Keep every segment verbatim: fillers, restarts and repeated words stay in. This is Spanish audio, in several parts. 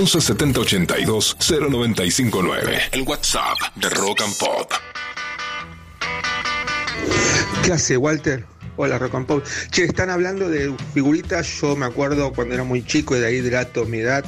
once setenta ochenta y dos cero noventa y cinco nueve. El WhatsApp de Rock and Pop. ¿Qué hace, Walter? Hola, Rock and Pop. Che, están hablando de figuritas. Yo me acuerdo cuando era muy chico, y de ahí dato mi edad.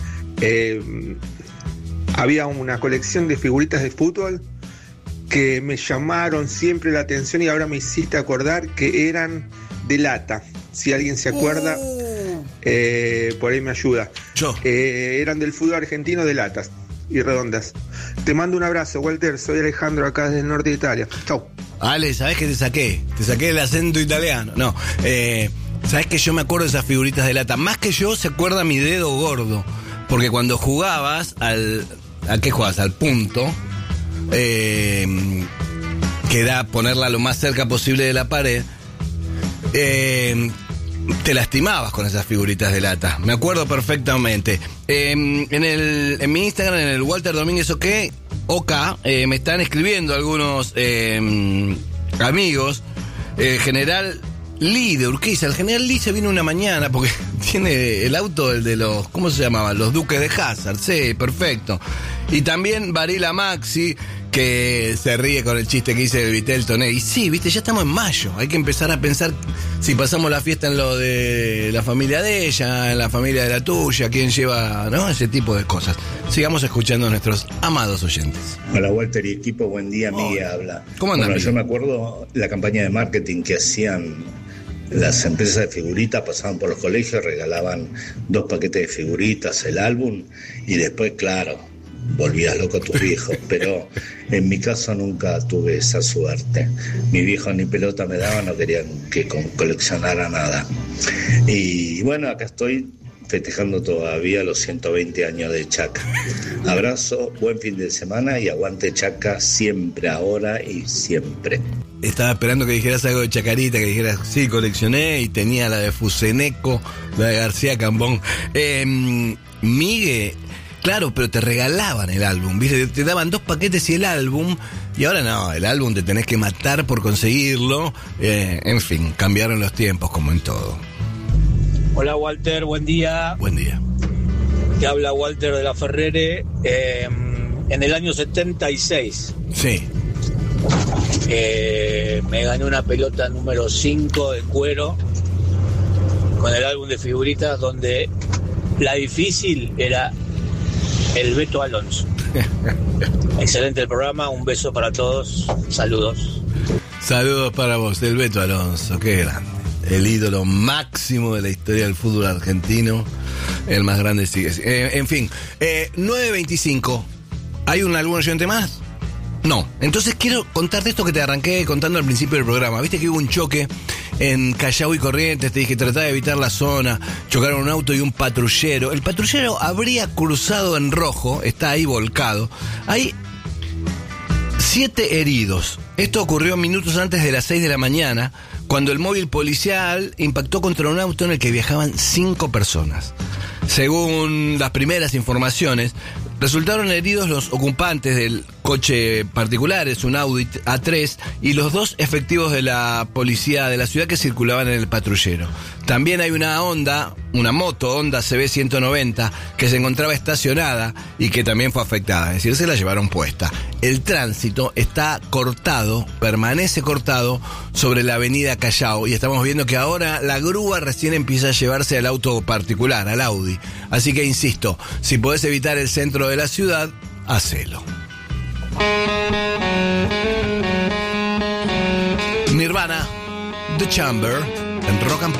Eh, había una colección de figuritas de fútbol que me llamaron siempre la atención, y ahora me hiciste acordar que eran de lata. Si alguien se acuerda, uh. eh, por ahí me ayuda. Yo. Eh, eran del fútbol argentino, de latas y redondas. Te mando un abrazo, Walter. Soy Alejandro, acá desde el norte de Italia. Chau. Ale, ¿sabés qué te saqué? Te saqué el acento italiano. No, eh, ¿sabés que yo me acuerdo de esas figuritas de lata? Más que yo se acuerda mi dedo gordo. Porque cuando jugabas al... ¿A qué jugabas? Al punto. Eh, que era ponerla lo más cerca posible de la pared. Eh, te lastimabas con esas figuritas de lata. Me acuerdo perfectamente. Eh, en, el, en mi Instagram, en el Walter Domínguez OK, OK, eh, me están escribiendo algunos eh, amigos. Eh, General Lee de Urquiza. El General Lee se vino una mañana porque tiene el auto, el de los, ¿cómo se llamaban? Los Duques de Hazard. Sí, perfecto. Y también Varela Maxi, que se ríe con el chiste que hice de Vitel Toné. Y sí, viste, ya estamos en mayo. Hay que empezar a pensar si pasamos la fiesta en lo de la familia de ella, en la familia de la tuya, quién lleva, ¿no? Ese tipo de cosas. Sigamos escuchando a nuestros amados oyentes. Hola, Walter y equipo, buen día. Miguel habla. ¿Cómo andan? Bueno, yo me acuerdo la campaña de marketing que hacían las empresas de figuritas, pasaban por los colegios, regalaban dos paquetes de figuritas, el álbum, y después, claro, volvías loco a tus viejos, pero en mi caso nunca tuve esa suerte. Mis viejos ni pelota me daban, no querían que coleccionara nada. Y bueno, acá estoy festejando todavía los ciento veinte años de Chaca. Abrazo, buen fin de semana y aguante Chaca siempre, ahora y siempre. Estaba esperando que dijeras algo de Chacarita, que dijeras, sí, coleccioné, y tenía la de Fuseneco, la de García Cambón. Eh, Migue, claro, pero te regalaban el álbum, ¿viste? Te daban dos paquetes y el álbum, y ahora no, el álbum te tenés que matar por conseguirlo. Eh, en fin, cambiaron los tiempos como en todo. Hola, Walter, buen día. Buen día. Te habla Walter de la Ferrere. Eh, en el año setenta y seis. Sí. Eh, me gané una pelota número cinco de cuero con el álbum de figuritas, donde la difícil era el Beto Alonso. Excelente el programa, un beso para todos, saludos. Saludos para vos, el Beto Alonso, qué grande. El ídolo máximo de la historia del fútbol argentino, el más grande sigue. Eh, en fin, eh, nueve veinticinco. ¿Hay un algún oyente más? No. Entonces quiero contarte esto que te arranqué contando al principio del programa. Viste que hubo un choque en Callao y Corrientes, te dije, tratá de evitar la zona, chocaron un auto y un patrullero. El patrullero habría cruzado en rojo, está ahí volcado. Hay siete heridos. Esto ocurrió minutos antes de las seis de la mañana, cuando el móvil policial impactó contra un auto en el que viajaban cinco personas. Según las primeras informaciones, resultaron heridos los ocupantes del coche particular, es un Audi A tres, y los dos efectivos de la policía de la ciudad que circulaban en el patrullero. También hay una Honda, una moto Honda C B ciento noventa, que se encontraba estacionada y que también fue afectada, es decir, se la llevaron puesta. El tránsito está cortado, permanece cortado sobre la avenida Callao, y estamos viendo que ahora la grúa recién empieza a llevarse al auto particular, al Audi. Así que insisto, si podés evitar el centro de la ciudad, hacelo. Nirvana, The Chamber, en Rock and Pop.